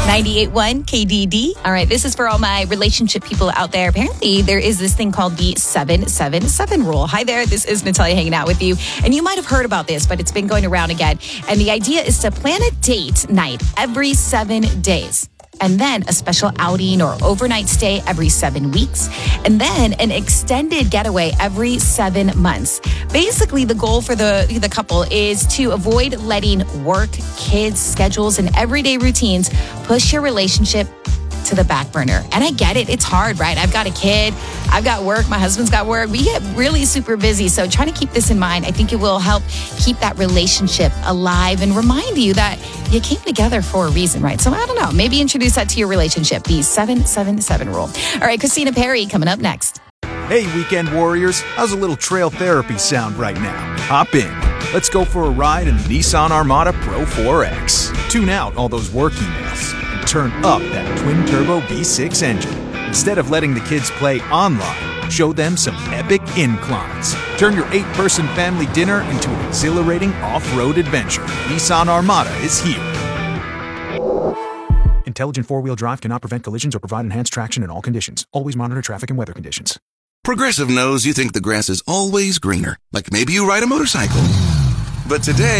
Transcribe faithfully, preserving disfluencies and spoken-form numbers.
ninety-eight point one K D D. All right, this is for all my relationship people out there. Apparently, there is this thing called the seven seven seven rule. Hi there, this is Natalia hanging out with you. And you might have heard about this, but it's been going around again. And the idea is to plan a date night every seven days. And then a special outing or overnight stay every seven weeks. And then an extended getaway every seven months. Basically, the goal for the, the couple is to avoid letting work, kids, schedules, and everyday routines push your relationship to the back burner. And I get it. It's hard, right? I've got a kid. I've got work. My husband's got work. We get really super busy. So trying to keep this in mind, I think it will help keep that relationship alive and remind you that you came together for a reason, right? So I don't know. Maybe introduce that to your relationship. The seven seven seven rule. All right, Christina Perry coming up next. Hey, weekend warriors. How's a little trail therapy sound right now? Hop in. Let's go for a ride in the Nissan Armada Pro four X. Tune out all those work emails and turn up that twin-turbo V six engine. Instead of letting the kids play online, show them some epic inclines. Turn your eight-person family dinner into an exhilarating off-road adventure. Nissan Armada is here. Intelligent four-wheel drive cannot prevent collisions or provide enhanced traction in all conditions. Always monitor traffic and weather conditions. Progressive knows you think the grass is always greener, like maybe you ride a motorcycle. But today,